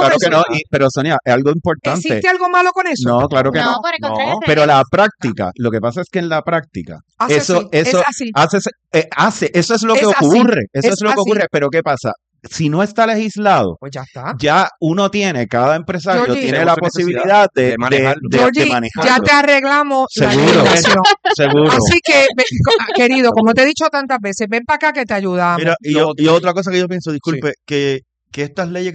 claro que no. personas. Pero Sonia, es algo importante. ¿Existe algo malo con eso? No, claro que no. No, por el contrario, Pero la práctica, lo que pasa es que en la práctica, Hace eso así, es así. eso es lo que Es así, ocurre. Eso es es lo que así. ocurre. Pero ¿qué pasa? Si no está legislado, Pues ya está. ya uno tiene, cada empresario Georgie, tiene tenemos la necesidad posibilidad de manejarlo. de Georgie, manejarlo. ya te arreglamos la Seguro. legislación. Seguro. Así que, querido, como te he dicho tantas veces, ven para acá que te ayudamos. Mira, y otra cosa que yo pienso, disculpe, que estas leyes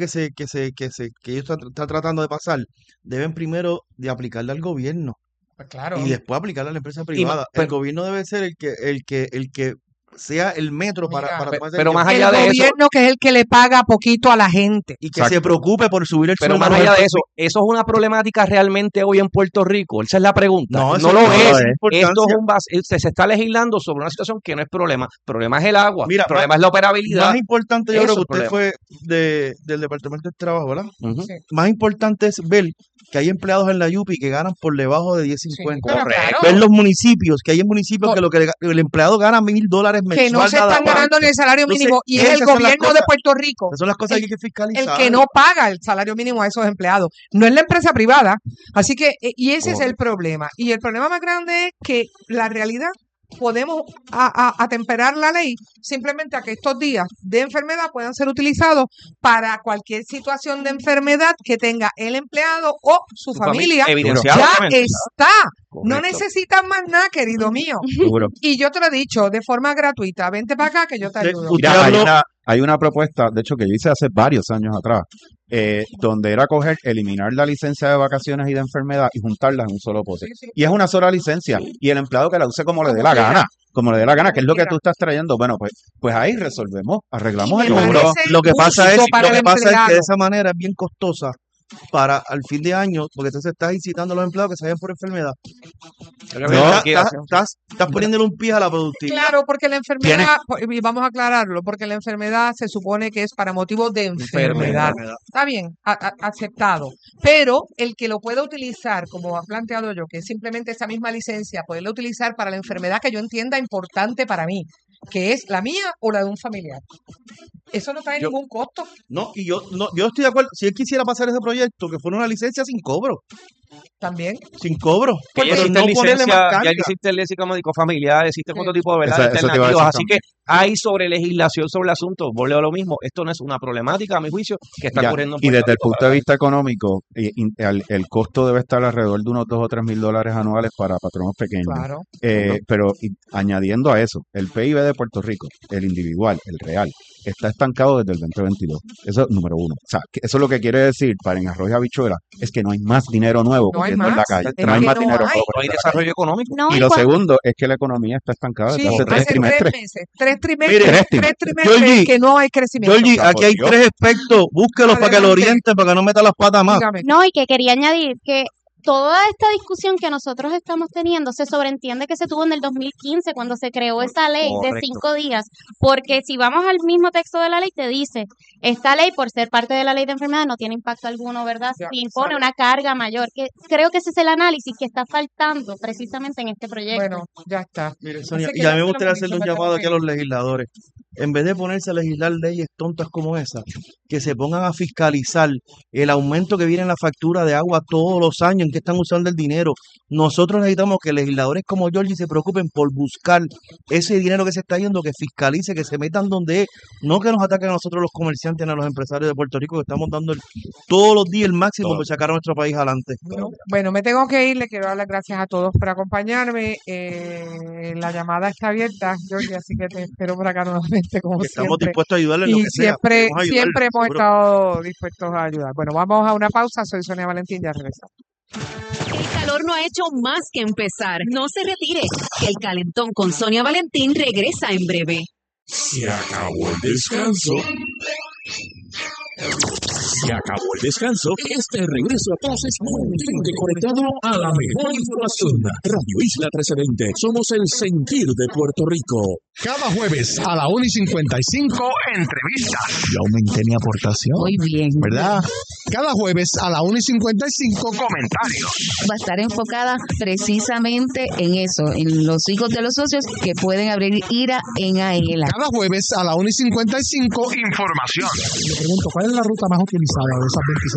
que ellos están tratando de pasar, deben primero de aplicarle al gobierno Pues claro. y después aplicarle a la empresa privada. El gobierno debe ser el que sea el metro para Mira, tomar esa pero más decisión. allá el de eso, gobierno que es el que le paga poquito a la gente. Y que se preocupe por subir el pero sueldo más a los allá de empleados. eso es una problemática realmente hoy en Puerto Rico. Esa es la pregunta. No, No eso lo no es. es Esto importancia. es se está legislando sobre una situación que no es problema. El problema es el agua. Mira, el problema es la operabilidad. Más importante, yo Eso creo que es el usted fue del Departamento del Trabajo, ¿verdad? Ujú. Sí. Más importante es ver que hay empleados en la YUPI que ganan por debajo de 10.50. Pero claro, Ver los municipios, que hay en municipios que el empleado gana $1,000 mensual. que no se nada están más. ganando ni el salario Entonces, mínimo y es esas el son las gobierno de cosas- Puerto Rico Esas son las cosas que hay que el fiscalizar. que no paga el salario mínimo a esos empleados. No es la empresa privada. Así que, y ese es el problema. Y el problema más grande es que la realidad podemos atemperar la ley simplemente a que estos días de enfermedad puedan ser utilizados para cualquier situación de enfermedad que tenga el empleado o su familia. Evidenciado, Ya obviamente. está. No Correcto. necesitan más nada, querido mío. Seguro. Y yo te lo he dicho de forma gratuita. Vente para acá que yo te Sí, ayudo. usted Mira, habló- hay una propuesta, de hecho, que yo hice hace varios años atrás, donde era eliminar la licencia de vacaciones y de enfermedad y juntarlas en un solo pote. Sí, sí. Y es una sola licencia. Y el empleado que la use como le dé la quiera. gana. Como le dé la gana, que es lo que quiera. tú estás trayendo. Bueno, pues ahí resolvemos, arreglamos Y el me mundo. parece Lo que pasa es, justo para lo el que pasa es que empleado. de esa manera es bien costosa para al fin de año, porque entonces estás incitando a los empleados que se vayan por enfermedad. Estás poniéndole un pie a la productividad. Claro, porque la enfermedad, y vamos a aclararlo, porque la enfermedad se supone que es para motivos de enfermedad. Está bien, aceptado. Pero el que lo pueda utilizar, como ha planteado yo, que es simplemente esa misma licencia, poderla utilizar para la enfermedad que yo entienda importante para mí, que es la mía o la de un familiar. Eso no trae ningún costo. No, y yo estoy de acuerdo. Si él quisiera pasar ese proyecto, que fuera una licencia sin cobro. También. Sin cobro. Que ya Pero existe no ponerle licencia, más ya carga. existe el léxico médico familiar, existen Sí. otro tipo de verdad Eso te iba a decir alternativas. Así también. que hay sobre legislación sobre el asunto. Volveo a lo mismo. Esto no es una problemática, a mi juicio, que está Ya, ocurriendo en y Puerto desde el Rico. punto de vista económico, el costo debe estar alrededor de unos $2,000 o $3,000 anuales para patronos pequeños. Claro. Pero añadiendo a eso, el PIB de Puerto Rico, el individual, el real, está estancado desde el 2022. Eso es número uno. O sea, eso lo que quiere decir para en arroz y habichuela es que no hay más dinero nuevo No hay corriendo en la más. calle. Es No hay que más no dinero hay. nuevo No hay corriendo en la calle. desarrollo económico. No, Y lo segundo es que la economía está estancada desde Sí, hace 3 hace trimestres. 3 meses. 3 trimestres. Mire, 3 trimestres Georgie, que no hay crecimiento. Georgie, aquí hay Dios. 3 aspectos. Búsquelos para que lo Adelante. oriente, para que no meta las patas más. Dígame. No, y que quería añadir que toda esta discusión que nosotros estamos teniendo se sobreentiende que se tuvo en el 2015 cuando se creó esa ley de Correcto. 5 días, porque si vamos al mismo texto de la ley te dice, esta ley por ser parte de la ley de enfermedad no tiene impacto alguno, ¿verdad? Ya, Si impone sabe. una carga mayor, que creo que ese es el análisis que está faltando precisamente en este proyecto. Bueno, ya está. Mire, Sonia, Así que y a ya mí me se lo gustaría hemos hacerle dicho, un me llamado tengo aquí a que los legisladores. En vez de ponerse a legislar leyes tontas como esa, que se pongan a fiscalizar el aumento que viene en la factura de agua todos los años, en qué están usando el dinero. Nosotros necesitamos que legisladores como Georgie se preocupen por buscar ese dinero que se está yendo, que fiscalice, que se metan donde es, no que nos ataquen a nosotros los comerciantes, a los empresarios de Puerto Rico, que estamos dando todos los días el máximo por sacar a nuestro país adelante. Bueno, me tengo que ir. Le quiero dar las gracias a todos por acompañarme. La llamada está abierta, Georgie, así que te espero por acá nuevamente, como Estamos siempre. dispuestos a ayudarle en lo Y que sea. siempre, Vamos a ayudarle, siempre hemos seguro. estado dispuestos a ayudar. Bueno, vamos a una pausa. Soy Sonia Valentín, ya regresamos. El calor no ha hecho más que empezar. No se retire. El calentón con Sonia Valentín regresa en breve. Se acabó el descanso. Se acabó el descanso. Este regreso a clases mantente conectado a la mejor información. Radio Isla 1320. Somos el sentir de Puerto Rico. Cada jueves a la 1:55, entrevistas. Yo aumenté mi aportación. Muy bien. ¿Verdad? Cada jueves a la 1:55, comentarios. Va a estar enfocada precisamente en eso, en los hijos de los socios que pueden abrir IRA en AELA. Cada jueves a la 1:55, información. Le pregunto, ¿cuál es la ruta más utilizada de esas 26